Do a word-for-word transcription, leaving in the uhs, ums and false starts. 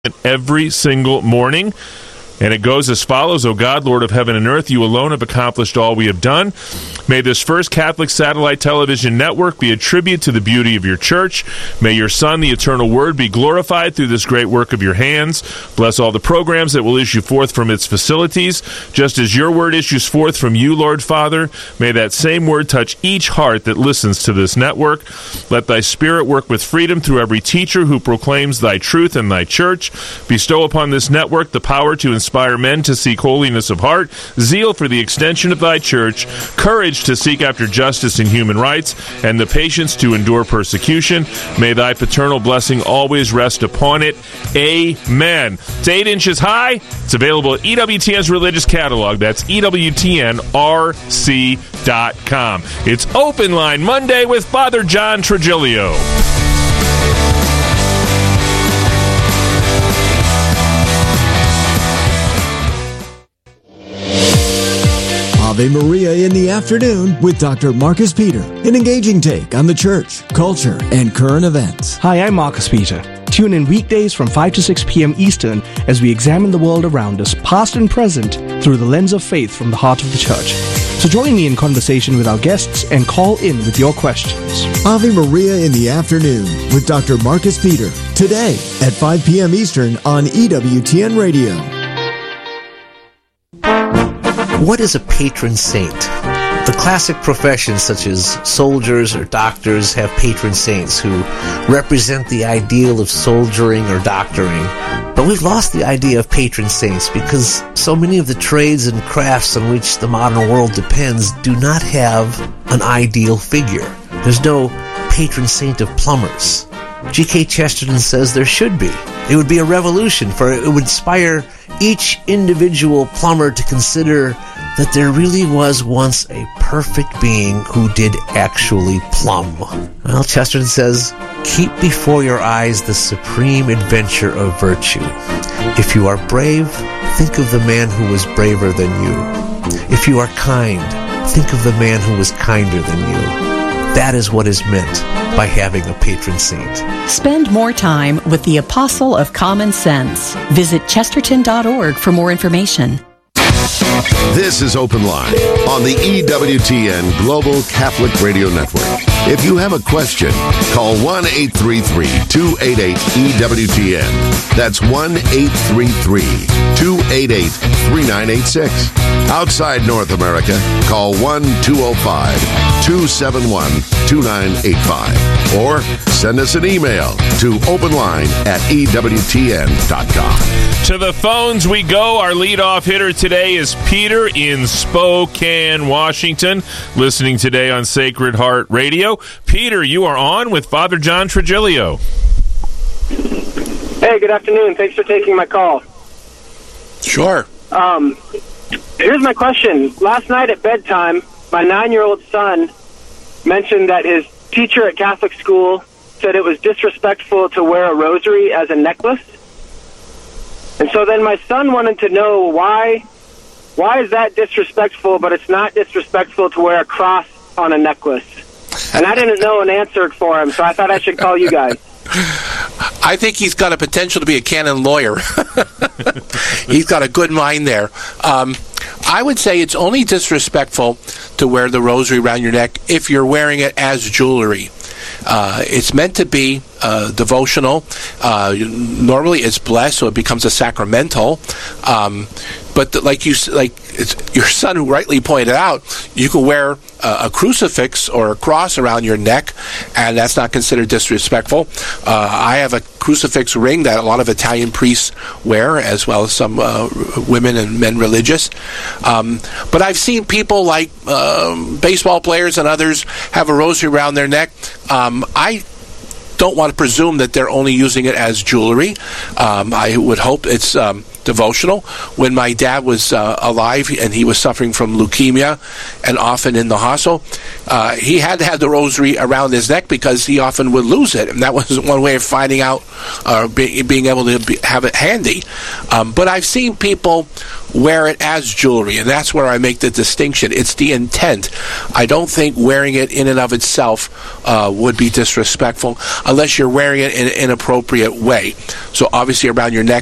every single morning. And it goes as follows: O God, Lord of heaven and earth, you alone have accomplished all we have done. May this first Catholic satellite television network be a tribute to the beauty of your church. May your Son, the eternal Word, be glorified through this great work of your hands. Bless all the programs that will issue forth from its facilities. Just as your word issues forth from you, Lord Father, may that same word touch each heart that listens to this network. Let thy Spirit work with freedom through every teacher who proclaims thy truth and thy church. Bestow upon this network the power to inspire Inspire men to seek holiness of heart, zeal for the extension of thy church, courage to seek after justice and human rights, and the patience to endure persecution. May thy paternal blessing always rest upon it. Amen. It's eight inches high. It's available at E W T N's religious catalog. That's E W T N R C dot com. It's Open Line Monday with Father John Trigilio. Ave Maria in the afternoon with Doctor Marcus Peter, an engaging take on the church, culture, and current events. Hi, I'm Marcus Peter. Tune in weekdays from five to six p.m. Eastern as we examine the world around us, past and present, through the lens of faith from the heart of the church. So join me in conversation with our guests and call in with your questions. Ave Maria in the afternoon with Doctor Marcus Peter, today at five p.m. Eastern on E W T N Radio. What is a patron saint? The classic professions such as soldiers or doctors have patron saints who represent the ideal of soldiering or doctoring. But we've lost the idea of patron saints because so many of the trades and crafts on which the modern world depends do not have an ideal figure. There's no patron saint of plumbers. G K Chesterton says there should be. It would be a revolution, for it would inspire each individual plumber to consider that there really was once a perfect being who did actually plumb. Well, Chesterton says, keep before your eyes the supreme adventure of virtue. If you are brave, think of the man who was braver than you. If you are kind, think of the man who was kinder than you. That is what is meant by having a patron saint. Spend more time with the Apostle of Common Sense. Visit chesterton dot org for more information. This is Open Line on the E W T N Global Catholic Radio Network. If you have a question, call one eight three three, two eight eight, E W T N. That's one eight three three, two eight eight, three nine eight six. Outside North America, call one two zero five, two seven one, two nine eight five. Or send us an email to openline at E W T N dot com. To the phones we go. Our leadoff hitter today is Peter in Spokane, Washington, listening today on Sacred Heart Radio. Peter, you are on with Father John Trigilio. Hey, good afternoon. Thanks for taking my call. Sure. Um, here's my question. Last night at bedtime, my nine-year-old son mentioned that his teacher at Catholic school said it was disrespectful to wear a rosary as a necklace. And so then my son wanted to know why why is that disrespectful, but it's not disrespectful to wear a cross on a necklace. And I didn't know an answer for him, so I thought I should call you guys. I think he's got a potential to be a canon lawyer. He's got a good mind there. Um, I would say it's only disrespectful to wear the rosary around your neck if you're wearing it as jewelry. Uh, it's meant to be uh, devotional. Uh, normally it's blessed, so it becomes a sacramental. Um, but the, like you, like it's, your son who rightly pointed out, you can wear a, a crucifix or a cross around your neck, and that's not considered disrespectful. Uh, I have a crucifix ring that a lot of Italian priests wear, as well as some uh, women and men religious. Um, but I've seen people like um, baseball players and others have a rosary around their neck. Um, I don't want to presume that they're only using it as jewelry. Um, I would hope it's um, devotional. When my dad was uh, alive and he was suffering from leukemia and often in the hospital, uh, he had to have the rosary around his neck because he often would lose it, and that was one way of finding out, uh, be, being able to be, have it handy. Um, but I've seen people wear it as jewelry, and that's where I make the distinction. It's the intent. I don't think wearing it in and of itself uh, would be disrespectful unless you're wearing it in an inappropriate way. So obviously around your neck,